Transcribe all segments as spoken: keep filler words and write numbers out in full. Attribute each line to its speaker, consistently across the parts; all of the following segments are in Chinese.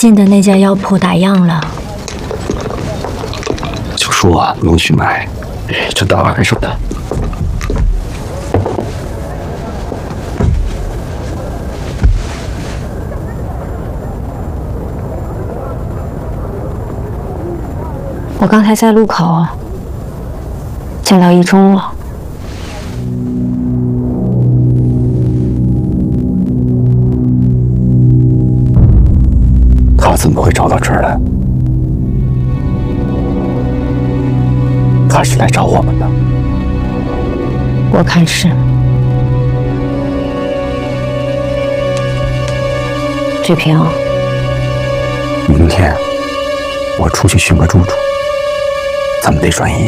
Speaker 1: 近的那家药铺打烊了。
Speaker 2: 就说啊，不用去买，这大晚上的。
Speaker 1: 我刚才在路口见到一中了。
Speaker 2: 他怎么会找到这儿来？他是来找我们的。
Speaker 1: 我看是。志平，
Speaker 2: 明天我出去寻个住处，咱们得转移。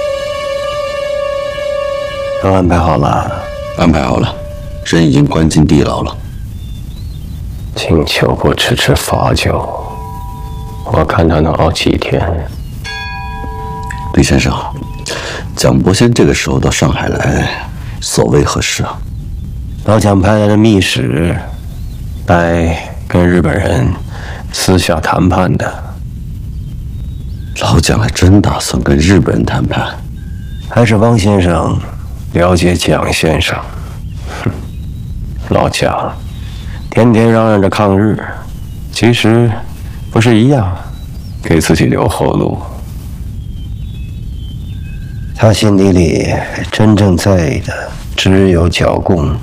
Speaker 2: 都安排好了，
Speaker 3: 安排好了，人已经关进地牢了。
Speaker 2: 金秋不吃吃罚酒，我看他能熬几天。
Speaker 3: 李先生，蒋伯先这个时候到上海来，所为何事啊？
Speaker 2: 老蒋派来的密使，来跟日本人私下谈判的。
Speaker 3: 老蒋还真打算跟日本人谈判？
Speaker 2: 还是汪先生了解蒋先生？哼，老蒋。 天天嚷嚷着抗日，其实不是一样，给自己留后路。他心底里真正在意的只有剿共。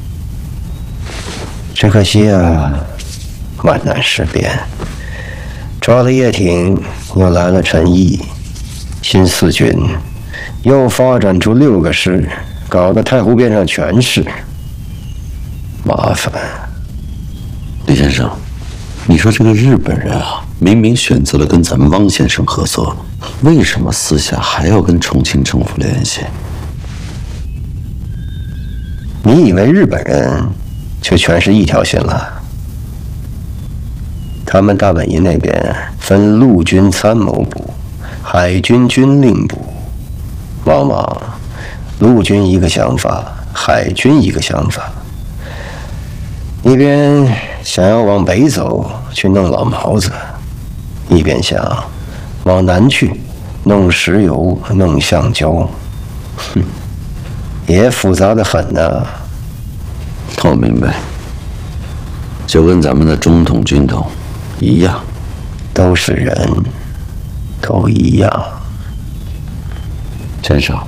Speaker 2: 只可惜啊，万难事变，抓了叶挺，又来了陈毅，新四军又发展出六个师，搞得太湖边上全是麻烦。
Speaker 3: 李先生，你说这个日本人啊，明明选择了跟咱们汪先生合作，为什么私下还要跟重庆政府联系？
Speaker 2: 你以为日本人就全是一条心了？他们大本营那边分陆军参谋部、海军军令部，往往陆军一个想法，海军一个想法。 一边想要往北走去弄老毛子，一边想往南去弄石油、弄橡胶，哼，也复杂的很呢。
Speaker 3: 我明白，就跟咱们的中统、军统一样，
Speaker 2: 都是人，都一样。
Speaker 3: 先生，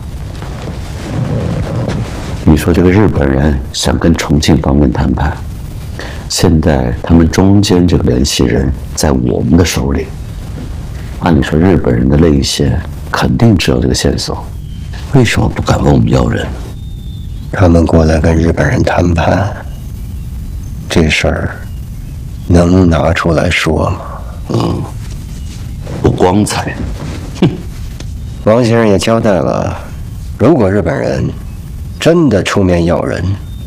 Speaker 3: 你说这个日本人想跟重庆方面谈判？ 现在他们中间这个联系人在我们的手里，按理说日本人的内线肯定知道这个线索，为什么不敢问我们要人？
Speaker 2: 他们过来跟日本人谈判，这事儿能拿出来说吗？
Speaker 3: 嗯，不光彩。哼，
Speaker 2: 王先生也交代了，如果日本人真的出面要人。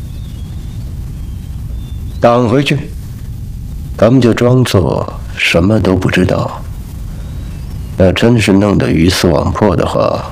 Speaker 2: 挡回去，咱们就装作什么都不知道。要真是弄得鱼死网破的话，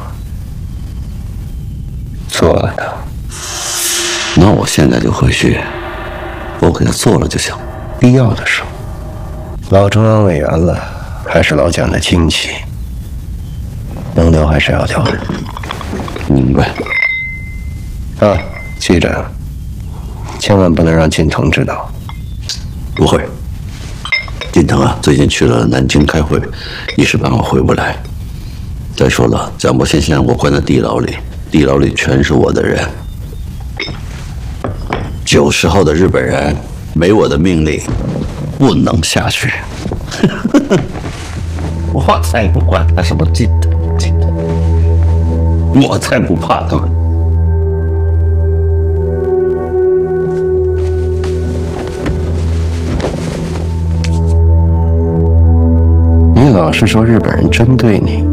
Speaker 2: 做了他。
Speaker 3: 那我现在就回去，我给他做了就行。
Speaker 2: 必要的时候，老中央委员了，还是老蒋的亲戚，能留还是要留。
Speaker 3: 明白。
Speaker 2: 啊，记着。 千万不能让金腾知道。
Speaker 3: 不会。金腾啊，最近去了南京开会，一时半会回不来。再说了，蒋伯先先让我关在地牢里，地牢里全是我的人。九十后的日本人，没我的命令，不能下去。我才不管他什么金腾，金腾，我才不怕他们。
Speaker 2: 你老是说日本人针对你，